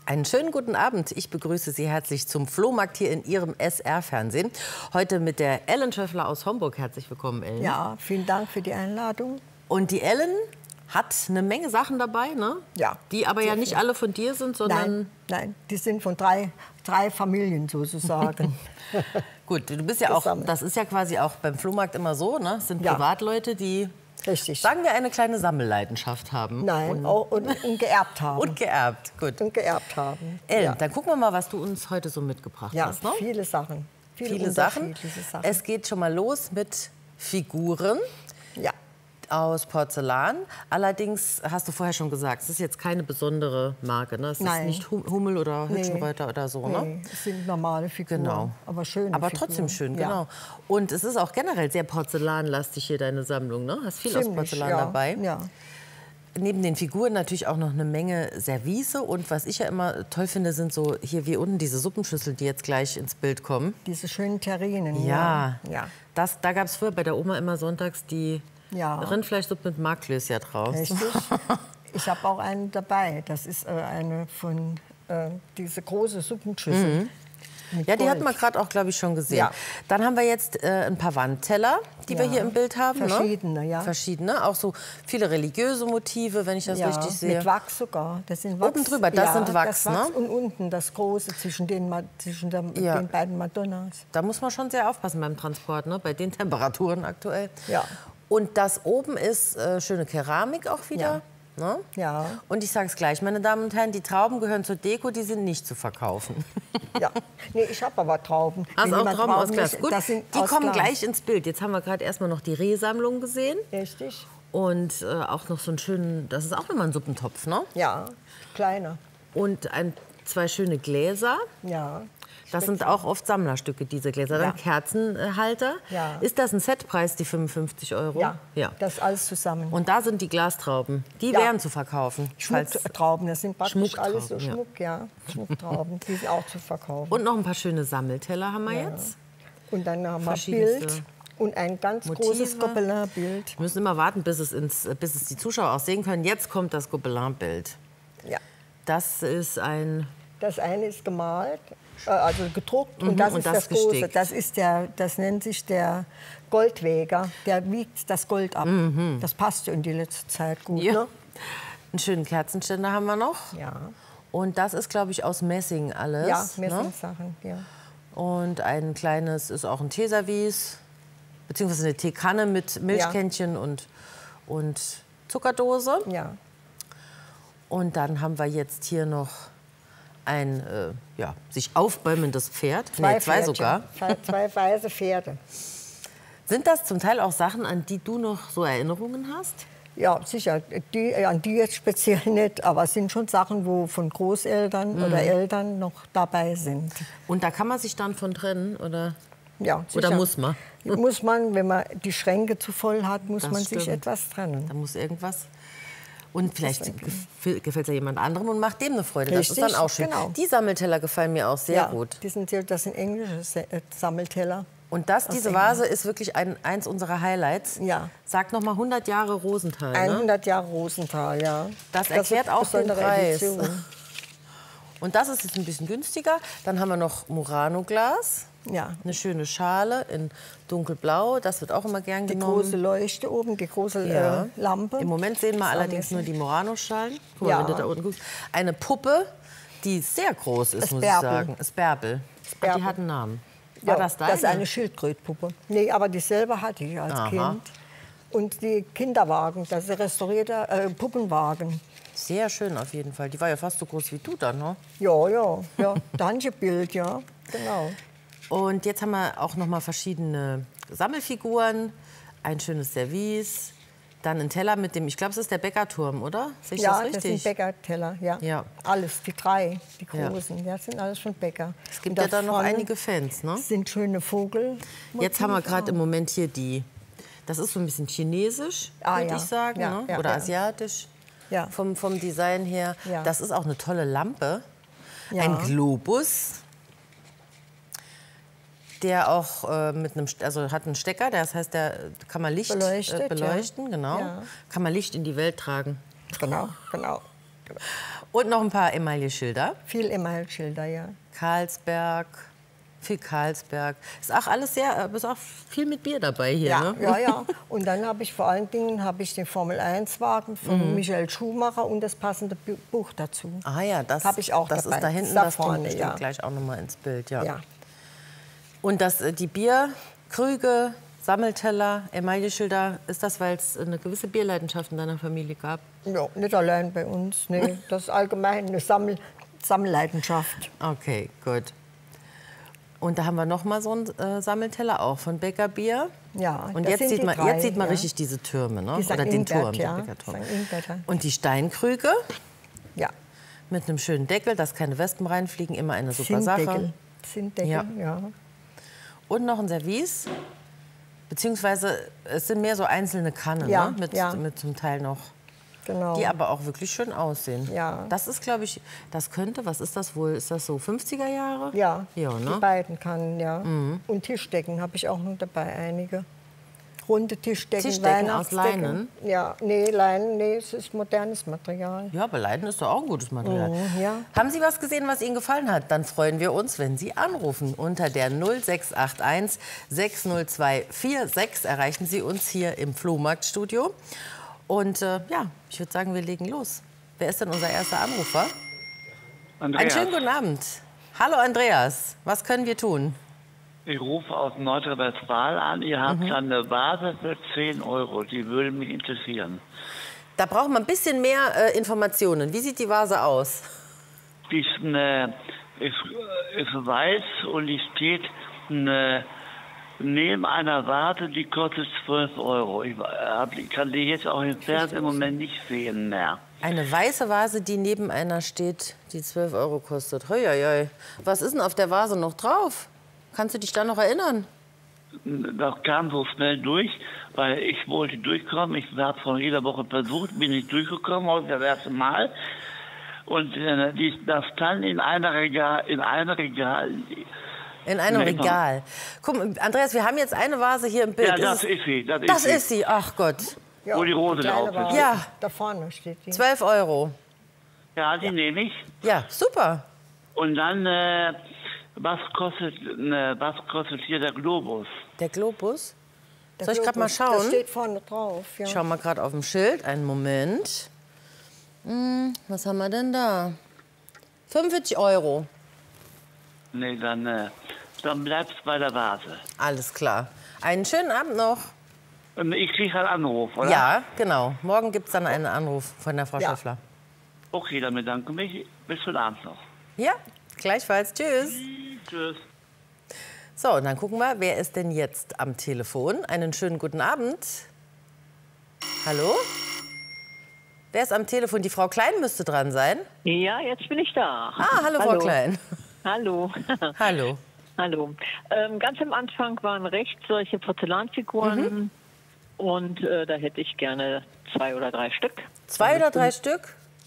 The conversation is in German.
Einen schönen guten Abend. Ich begrüße Sie herzlich zum Flohmarkt hier in Ihrem SR-Fernsehen. Heute mit der Ellen Schöffler aus Homburg. Herzlich willkommen, Ellen. Ja, vielen Dank für die Einladung. Und die Ellen hat eine Menge Sachen dabei, ne? Ja. Die aber ja nicht alle von dir sind, sondern... Nein, die sind von drei Familien sozusagen. Gut, du bist ja auch, das ist ja quasi auch beim Flohmarkt immer so, ne? Es sind Privatleute, die... Richtig. Sagen wir, eine kleine Sammelleidenschaft haben. Nein, und geerbt haben. Und geerbt, gut. Und geerbt haben. Ellen, dann gucken wir mal, was du uns heute so mitgebracht hast. Ne? Viele Sachen. Viele Sachen. Es geht schon mal los mit Figuren aus Porzellan. Allerdings, hast du vorher schon gesagt, es ist jetzt keine besondere Marke. Ne? Es ist nicht Hummel oder Hütchenreuter oder so. Ne? Es sind normale Figuren, aber schöne Aber Figuren. trotzdem schön, genau. Und es ist auch generell sehr porzellanlastig hier, deine Sammlung. Ne? Hast viel aus Porzellan dabei. Ja. Neben den Figuren natürlich auch noch eine Menge Service. Und was ich ja immer toll finde, sind so hier wie unten diese Suppenschüsseln, die jetzt gleich ins Bild kommen. Diese schönen Terrinen. Ja. Da gab es früher bei der Oma immer sonntags die Rindfleischsuppe mit Marklös draus. Richtig. Ich habe auch eine dabei. Das ist eine von diese große Suppenschüssel. Ja, die hat man gerade auch, glaube ich, schon gesehen. Ja. Dann haben wir jetzt ein paar Wandteller, die wir hier im Bild haben. Verschiedene, ne? Verschiedene, auch so viele religiöse Motive, wenn ich das richtig sehe. Mit Wachs sogar. Das sind Wachs. Oben drüber, das sind Wachs, das Wachs, ne? Und unten das Große zwischen den beiden Madonnas. Da muss man schon sehr aufpassen beim Transport, ne? Bei den Temperaturen aktuell. Ja. Und das oben ist schöne Keramik auch wieder. Ja. Ne? Ja. Und ich sage es gleich, meine Damen und Herren, die Trauben gehören zur Deko, die sind nicht zu verkaufen. Ja, nee, ich habe aber Trauben. Hast auch Trauben aus Glas? Gut, die kommen Glas. Gleich ins Bild. Jetzt haben wir gerade erstmal noch die Rehsammlung gesehen. Richtig. Und auch noch so einen schönen, das ist auch nochmal ein Suppentopf, ne? Ja, kleiner. Und zwei schöne Gläser. Ja. Das sind auch oft Sammlerstücke, diese Gläser. Dann Kerzenhalter. Ja. Ist das ein Setpreis, die 55 €? Ja, das alles zusammen. Und da sind die Glastrauben. Die wären zu verkaufen. Schmucktrauben, das sind praktisch alles so Schmuck, Schmucktrauben, die sind auch zu verkaufen. Und noch ein paar schöne Sammelteller haben wir jetzt. Und dann haben wir Bild und ein ganz großes Gobelin-Bild. Wir müssen immer warten, bis es die Zuschauer auch sehen können. Jetzt kommt das Gobelin-Bild. Ja. Das ist ein... Das eine ist gemalt, also gedruckt, und das ist das Große. Das nennt sich der Goldwäger. Der wiegt das Gold ab. Das passt in die letzte Zeit gut. Ja. Ne? Einen schönen Kerzenständer haben wir noch. Ja. Und das ist, glaube ich, aus Messing alles. Ja, Messingsachen, ja. Und ein kleines ist auch ein Teeservice, beziehungsweise eine Teekanne mit Milchkännchen und Zuckerdose. Ja. Und dann haben wir jetzt hier noch ein sich aufbäumendes Pferd. Zwei sogar. Zwei weiße Pferde. Sind das zum Teil auch Sachen, an die du noch so Erinnerungen hast? Ja, sicher. An die jetzt speziell nicht, aber es sind schon Sachen, wo von Großeltern oder Eltern noch dabei sind. Und da kann man sich dann von trennen, oder? Ja, sicher. Oder muss man? Muss man, wenn man die Schränke zu voll hat, muss man sich etwas trennen. Da muss irgendwas... Und vielleicht gefällt es ja jemand anderem und macht dem eine Freude. Richtig, das ist dann auch schön. Genau. Die Sammelteller gefallen mir auch sehr gut. Das sind englische Sammelteller. Und diese Vase ist wirklich eins unserer Highlights. Ja. Sag noch mal 100 Jahre Rosenthal. 100 Jahre Rosenthal, ja. Das erklärt auch den Preis. Edition. Und das ist jetzt ein bisschen günstiger. Dann haben wir noch Murano-Glas. Ja. Eine schöne Schale in dunkelblau. Das wird auch immer gern genommen. Die große Leuchte oben, die große Lampe. Im Moment sehen wir allerdings nur die Murano-Schalen. Guck mal, wenn du da unten guckst. Eine Puppe, die sehr groß ist, muss ich sagen. Spärbel. Die hat einen Namen. War das deine? Das ist eine Schildkrötpuppe. Nee, aber die selber hatte ich als Kind. Und die Kinderwagen, das ist ein restaurierter Puppenwagen. Sehr schön auf jeden Fall. Die war ja fast so groß wie du dann, ne? Ja. Danche-Bild, ja, genau. Und jetzt haben wir auch noch mal verschiedene Sammelfiguren, ein schönes Service, dann ein Teller mit dem, ich glaube, es ist der Bäckerturm, oder? Sehe ich das richtig? Das sind Bäckerteller, ja. Alles, die drei, die großen, das sind alles schon Bäcker. Es gibt ja da noch einige Fans, ne? Das sind schöne Vogel. Jetzt haben wir gerade im Moment hier das ist so ein bisschen chinesisch, würde ich sagen, ne? Oder asiatisch. Ja. Vom Design her. Ja. Das ist auch eine tolle Lampe. Ja. Ein Globus, der auch hat einen Stecker, das heißt, der kann man Licht beleuchten, genau. Ja. Kann man Licht in die Welt tragen. Genau. Und noch ein paar Emailleschilder. Viel Emailleschilder, ja. Carlsberg, viel Carlsberg. Ist auch alles ist auch viel mit Bier dabei hier, ja, ne? Ja. Und dann habe ich vor allen Dingen den Formel-1-Wagen von Michael Schumacher und das passende Buch dazu. Ah ja, das habe ich auch das dabei. Ist da hinten, das kommt bestimmt gleich auch noch mal ins Bild, ja. Und die Bierkrüge, Sammelteller, Emailleschilder, ist das, weil es eine gewisse Bierleidenschaft in deiner Familie gab? Ja, nicht allein bei uns, nee. Das ist allgemein eine Sammelleidenschaft. Okay, gut. Und da haben wir noch mal so einen Sammelteller, auch von Bäckerbier. Ja, und jetzt sieht man richtig diese Türme, ne? Oder den Turm. Ja. Und die Steinkrüge. Ja. Mit einem schönen Deckel, dass keine Wespen reinfliegen, immer eine super Sache. Zinndeckel, ja. Und noch ein Service, beziehungsweise es sind mehr so einzelne Kannen, ja, ne? Mit zum Teil noch. Genau. Die aber auch wirklich schön aussehen. Ja. Das ist, glaube ich, was ist das wohl? Ist das so 50er Jahre? Ja, ne? Die beiden Kannen, ja. Und Tischdecken habe ich auch noch dabei, einige. Runde Tischdecken, Tischdecken aus Leinen? Ja, Leinen, es ist modernes Material. Ja, aber Leinen ist doch auch ein gutes Material. Ja. Haben Sie was gesehen, was Ihnen gefallen hat? Dann freuen wir uns, wenn Sie anrufen. Unter der 0681 602 46 erreichen Sie uns hier im Flohmarktstudio. Und ich würde sagen, wir legen los. Wer ist denn unser erster Anrufer? Andreas. Einen schönen guten Abend. Hallo Andreas, was können wir tun? Ich rufe aus Nordrhein-Westfalen an. Ihr habt eine Vase für 10 €. Die würde mich interessieren. Da braucht man ein bisschen mehr Informationen. Wie sieht die Vase aus? Die ist weiß und die steht neben einer Vase, die kostet 12 €. Ich kann die jetzt auch im Fernsehen im Moment nicht sehen mehr. Eine weiße Vase, die neben einer steht, die 12 € kostet. Hoi. Was ist denn auf der Vase noch drauf? Kannst du dich da noch erinnern? Das kam so schnell durch, weil ich wollte durchkommen. Ich habe von jeder Woche versucht, bin nicht durchgekommen, heute das erste Mal. Und das stand in einem Regal. In einem Regal. Guck, Andreas, wir haben jetzt eine Vase hier im Bild. Ja, das ist sie. Das ist sie, ach Gott. Ja, wo die Rose drauf ist. Ja. Da vorne steht die. 12 €. Ja, die nehme ich. Ja, super. Und dann, was kostet hier der Globus? Der Globus? Soll ich gerade mal schauen? Das steht vorne drauf. Ja. Ich schau mal gerade auf dem Schild. Einen Moment. Was haben wir denn da? 45 €. Nee, dann bleibt's bei der Vase. Alles klar. Einen schönen Abend noch. Ich kriege einen Anruf, oder? Ja, genau. Morgen gibt es dann einen Anruf von der Frau Schöffler. Okay, dann bedanke mich. Bis heute Abend noch. Ja, gleichfalls. Tschüss. Tschüss. So, und dann gucken wir, wer ist denn jetzt am Telefon? Einen schönen guten Abend. Hallo? Wer ist am Telefon? Die Frau Klein müsste dran sein. Ja, jetzt bin ich da. Ah, hallo. Frau Klein. Hallo. Hallo. Hallo. Ganz am Anfang waren rechts solche Porzellanfiguren. Und da hätte ich gerne 2 oder 3 Stück. 2 oder 3 Stück?